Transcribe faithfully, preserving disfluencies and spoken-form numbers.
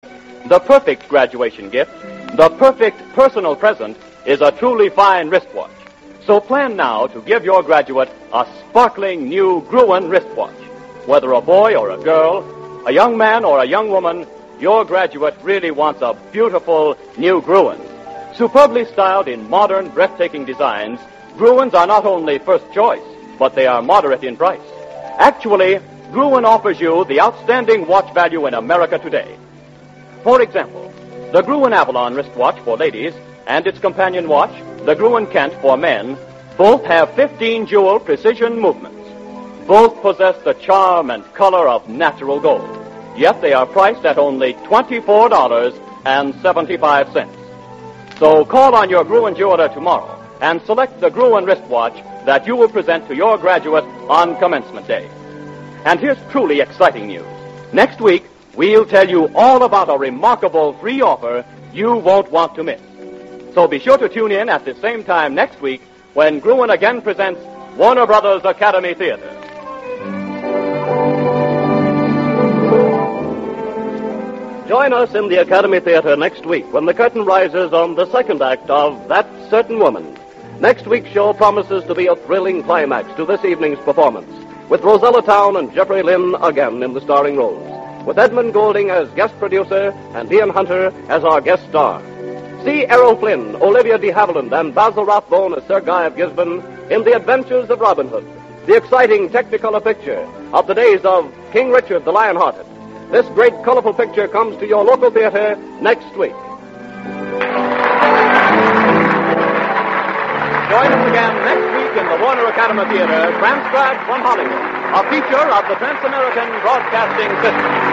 The perfect graduation gift, the perfect personal present, is a truly fine wristwatch. So plan now to give your graduate a sparkling new Gruen wristwatch. Whether a boy or a girl, a young man or a young woman, your graduate really wants a beautiful new Gruen. Superbly styled in modern, breathtaking designs, Gruens are not only first choice, but they are moderate in price. Actually, Gruen offers you the outstanding watch value in America today. For example, the Gruen Avalon wristwatch for ladies and its companion watch, the Gruen Kent for men, both have fifteen jewel precision movements. Both possess the charm and color of natural gold, yet they are priced at only twenty-four dollars and seventy-five cents. So call on your Gruen jeweler tomorrow and select the Gruen wristwatch that you will present to your graduate on commencement day. And here's truly exciting news. Next week, we'll tell you all about a remarkable free offer you won't want to miss. So be sure to tune in at the same time next week when Gruen again presents Warner Brothers Academy Theater. Join us in the Academy Theater next week when the curtain rises on the second act of That Certain Woman. Next week's show promises to be a thrilling climax to this evening's performance, with Rosella Town and Jeffrey Lynn again in the starring roles, with Edmund Golding as guest producer and Ian Hunter as our guest star. See Errol Flynn, Olivia de Havilland, and Basil Rathbone as Sir Guy of Gisborne in The Adventures of Robin Hood, the exciting Technicolor picture of the days of King Richard the Lionhearted. This great colorful picture comes to your local theater next week. Join us again next week in the Warner Academy Theater, transcribed from Hollywood, a feature of the Trans-American Broadcasting System.